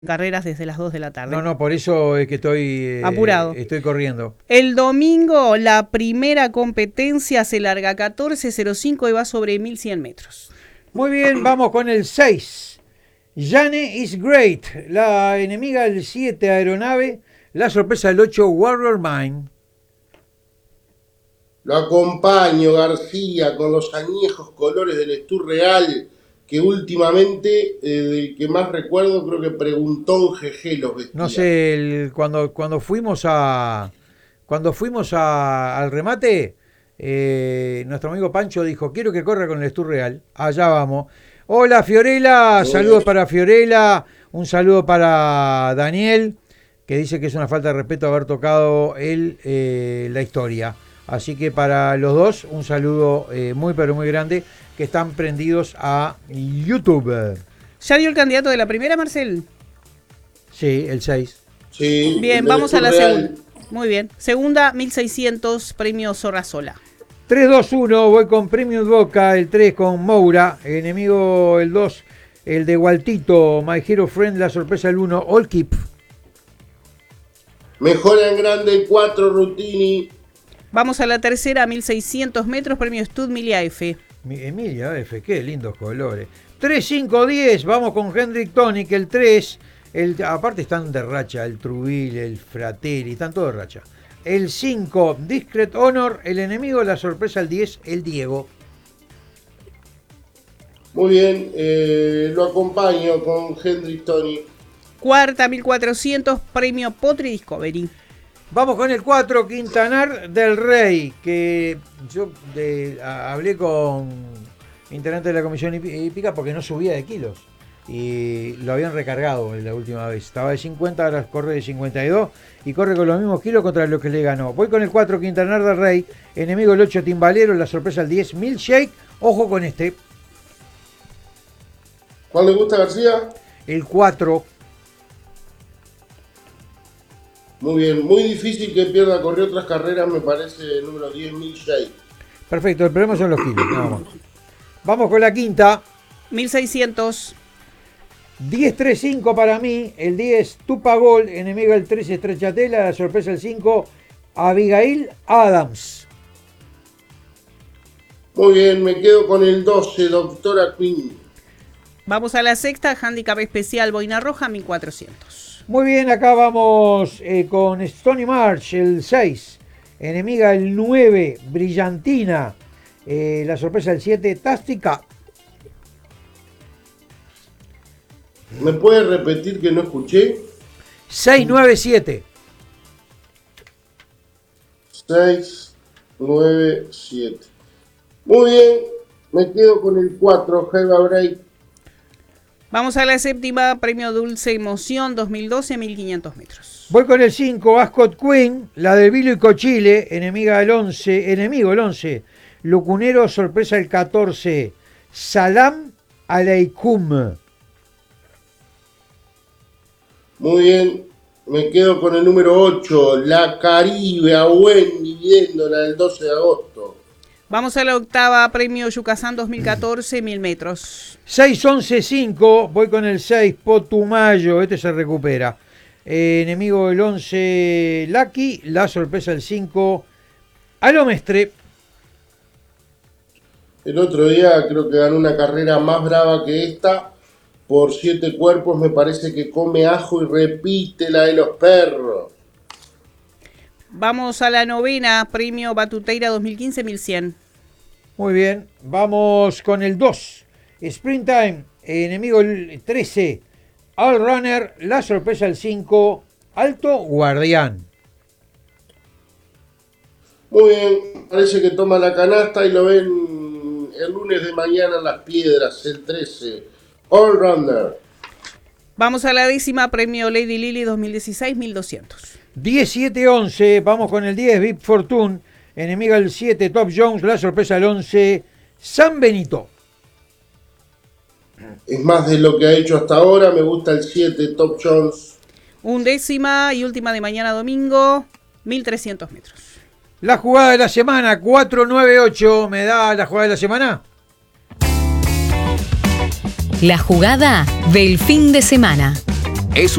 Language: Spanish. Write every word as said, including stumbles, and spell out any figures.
carreras desde las dos de la tarde. No, no, por eso es que estoy eh, apurado. Estoy corriendo. El domingo la primera competencia se larga a catorce cero cinco y va sobre mil cien metros. Muy bien, vamos con el seis. Jane is Great, la enemiga del siete, Aeronave, la sorpresa del ocho, Warrior Mine. Lo acompaño, García, con los añejos colores del Estur Real, que últimamente, eh, del que más recuerdo, creo que Preguntón G G los vestía. No sé, el, cuando, cuando fuimos a cuando fuimos a, al remate, eh, nuestro amigo Pancho dijo, quiero que corra con el Estur Real. Allá vamos. Hola Fiorella, saludos para Fiorella, un saludo para Daniel, que dice que es una falta de respeto haber tocado él eh, la historia. Así que para los dos, un saludo eh, muy pero muy grande, que están prendidos a YouTube. ¿Ya dio el candidato de la primera, Marcel? Sí, el seis. Sí, bien, vamos a la segunda. Muy bien. Segunda, mil seiscientos, premio Zorra Sola. tres dos uno, voy con Premium Boca, el tres con Moura, enemigo el dos, el de Waltito, My Hero Friend, la sorpresa el uno, All Keep. Mejora en grande el cuatro, Rutini. Vamos a la tercera, mil seiscientos metros, premio Stud Emilia F. Emilia F, qué lindos colores. tres cinco diez, vamos con Hendrik Tonic, el tres, el, aparte están de racha, el Trubil, el Fratelli, están todos de racha. El cinco, Discret Honor, el enemigo, la sorpresa el diez, el Diego. Muy bien, eh, lo acompaño con Hendrik Tonic. Cuarta, mil cuatrocientos, premio Potri Discovery. Vamos con el cuatro, Quintanar del Rey, que yo de, a, hablé con integrante de la comisión hípica porque no subía de kilos y lo habían recargado la última vez. Estaba de cincuenta, ahora corre de cincuenta y dos y corre con los mismos kilos contra lo que le ganó. Voy con el cuatro, Quintanar del Rey, enemigo el ocho, Timbalero, la sorpresa el diez, Milkshake. Ojo con este. ¿Cuál le gusta, García? El cuatro. Muy bien, muy difícil que pierda, corrió otras carreras, me parece el número diez, Milkshake. Perfecto, el problema son los kilos, nada más. Vamos con la quinta. mil seiscientos. diez tres cinco para mí, el diez, Tupagol, enemigo el trece, Estrechatela, la sorpresa el cinco, Abigail Adams. Muy bien, me quedo con el doce, Doctora Queen. Vamos a la sexta, handicap especial, Boina Roja, mil cuatrocientos. Muy bien, acá vamos eh, con Stony March, el seis, enemiga el nueve, Brillantina, eh, la sorpresa el siete, Tástica. ¿Me puede repetir que no escuché? seis nueve siete. seis nueve siete. Muy bien, me quedo con el cuatro, Helga Break. Vamos a la séptima, premio Dulce Emoción, dos mil doce, mil quinientos metros. Voy con el cinco, Ascot Queen, la del Vilo y Cochile, enemiga el once, enemigo el once, Lucunero, sorpresa el catorce, Salam Aleikum. Muy bien, me quedo con el número ocho, La Caribe, a buen dividendo, la del doce de agosto. Vamos a la octava, premio Yucasán dos mil catorce, mil metros. seis once cinco, voy con el seis, Potumayo, este se recupera. Eh, enemigo el once, Lucky, la sorpresa el cinco, Alomestre. El otro día creo que ganó una carrera más brava que esta, por siete cuerpos, me parece que come ajo y repite la de los perros. Vamos a la novena, premio Batuteira dos mil quince, mil cien. Muy bien, vamos con el dos, Springtime, enemigo el trece, All Runner, la sorpresa el cinco, Alto Guardián. Muy bien, parece que toma la canasta y lo ven el lunes de mañana en Las Piedras, el trece, All Runner. Vamos a la décima, premio Lady Lily dos mil dieciséis, mil doscientos. diecisiete once, vamos con el diez, Vip Fortune, enemigo el siete, Top Jones, la sorpresa el once, San Benito. Es más de lo que ha hecho hasta ahora, me gusta el siete, Top Jones. Undécima y última de mañana domingo, mil trescientos metros. La jugada de la semana, cuatro nueve ocho, ¿me da la jugada de la semana? La jugada del fin de semana. Es